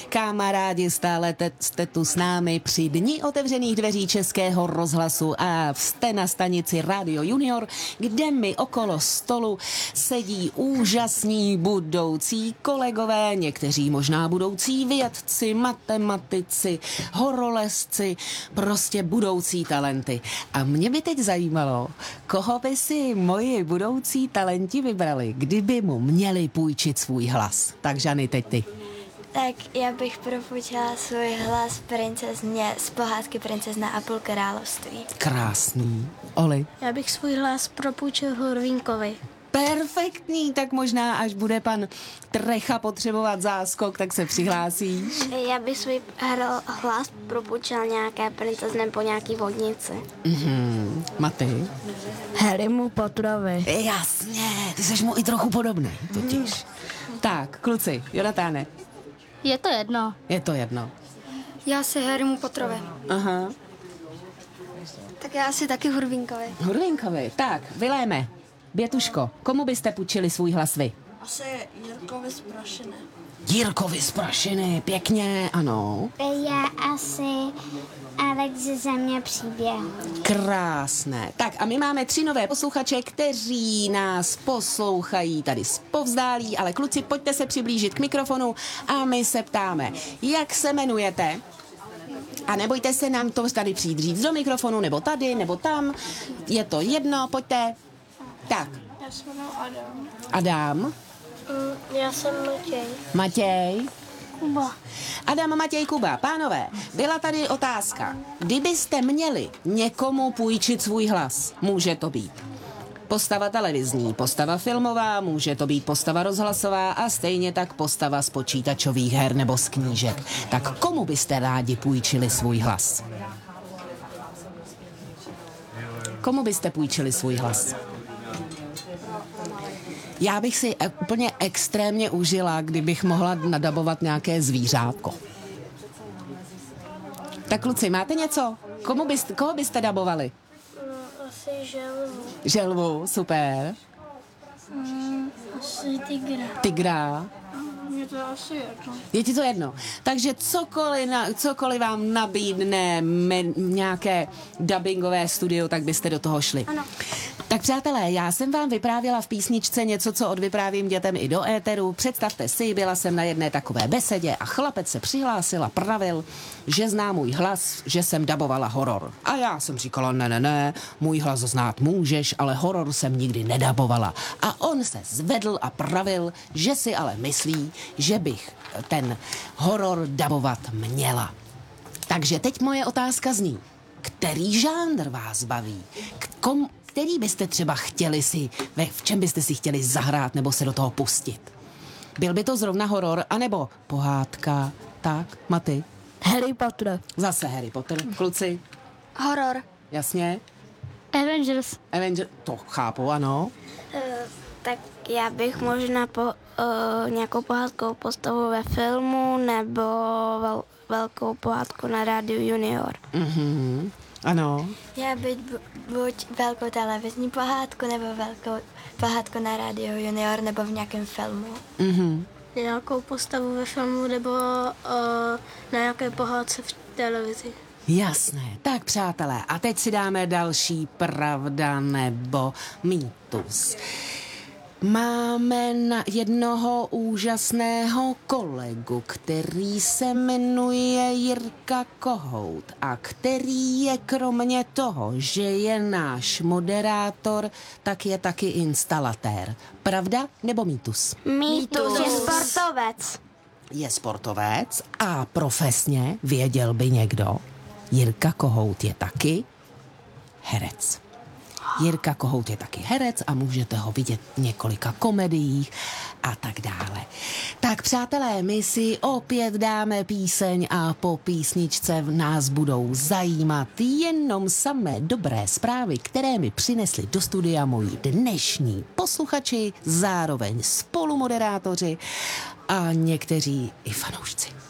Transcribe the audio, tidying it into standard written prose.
Kamarádi, stále jste tu s námi při dni otevřených dveří Českého rozhlasu a jste na stanici Radio Junior, kde mi okolo stolu sedí úžasní budoucí kolegové, někteří možná budoucí vědci, matematici, horolezci, prostě budoucí talenty. A mě by teď zajímalo, koho by si moji budoucí talenti vybrali, kdyby mu měli půjčit svůj hlas. Tak Žany, teď ty. Tak já bych propůjčila svůj hlas princezně z pohádky Princezna a půl království. Krásný. Oli? Já bych svůj hlas propůjčil Hurvínkovi. Perfektní, tak možná, až bude pan Trecha potřebovat záskok, tak se přihlásíš. Já bych svůj hlas propůjčil nějaké princezně po nějaký vodnici. Maty? Harrymu Potterovi. Jasně, ty seš mu i trochu podobný, totiž. Tak, kluci, Jonatáne. Je to jedno. Je to jedno. Já si Harrymu Potterovi. Aha. Tak já si taky Hurvínkovi. Hurvinkovi. Tak, Viléme, Bětuško, komu byste půjčili svůj hlas vy? Asi Jirkovi z Prašiny. Jirkovi z Prašiny, pěkně, ano. Já asi Alex ze Země příběhu. Krásné. Tak a my máme 3 nové posluchače, kteří nás poslouchají tady z povzdálí, ale kluci, pojďte se přiblížit k mikrofonu a my se ptáme, jak se jmenujete? A nebojte se nám to tady přijít říct do mikrofonu, nebo tady, nebo tam. Je to jedno, pojďte. Tak. Já se jmenuji Adam. Adam. Já jsem Matěj. Matěj. Kuba. Adam, Matěj, Kuba. Pánové, byla tady otázka. Kdybyste měli někomu půjčit svůj hlas, může to být postava televizní, postava filmová, může to být postava rozhlasová a stejně tak postava z počítačových her nebo z knížek. Tak komu byste rádi půjčili svůj hlas? Komu byste půjčili svůj hlas? Já bych si úplně extrémně užila, kdybych mohla nadabovat nějaké zvířátko. Tak kluci, máte něco? Koho byste dabovali? Asi želvu. Želvu, super. Asi tygra. Tygra. Mě to asi jedno. Je ti to jedno. Takže cokoliv vám nabídne nějaké dubbingové studio, tak byste do toho šli. Ano. Tak přátelé, já jsem vám vyprávěla v písničce něco, co odvyprávím dětem i do éteru. Představte si, byla jsem na jedné takové besedě a chlapec se přihlásil a pravil, že zná můj hlas, že jsem dabovala horor. A já jsem říkala, ne, můj hlas znát můžeš, ale horor jsem nikdy nedabovala. A on se zvedl a pravil, že si ale myslí, že bych ten horor dabovat měla. Takže teď moje otázka zní, který žánr vás baví? Který byste třeba chtěli v čem byste si chtěli zahrát nebo se do toho pustit? Byl by to zrovna horor, anebo pohádka? Tak, Maty? Harry Potter. Zase Harry Potter. Kluci? Horor. Jasně? Avengers. To chápu, ano. Tak já bych možná nějakou pohádkou postavu ve filmu nebo velkou pohádku na rádiu Junior. Ano. Já bych buď velkou televizní pohádku, nebo velkou pohádku na rádiu Junior, nebo v nějakém filmu. Nějakou postavu ve filmu nebo na nějaké pohádce v televizi. Jasné. Tak přátelé, a teď si dáme další pravda nebo mýtus. Máme na jednoho úžasného kolegu, který se jmenuje Jirka Kohout a který je kromě toho, že je náš moderátor, tak je taky instalatér. Pravda nebo mýtus? Mýtus. Je sportovec. Je sportovec a profesně, věděl by někdo, Jirka Kohout je taky herec. Jirka Kohout je taky herec a můžete ho vidět v několika komediích a tak dále. Tak přátelé, my si opět dáme píseň a po písničce v nás budou zajímat jenom samé dobré zprávy, které mi přinesli do studia moji dnešní posluchači, zároveň spolumoderátoři a někteří i fanoušci.